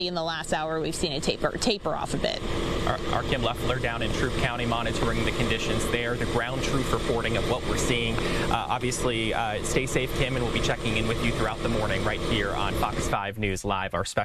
In the last hour, we've seen it taper off a bit. Our Kim Leffler down in Troup County monitoring the conditions there. The ground truth reporting of what we're seeing. Obviously, stay safe, Kim, and we'll be checking in with you throughout the morning right here on Fox 5 News Live. Our special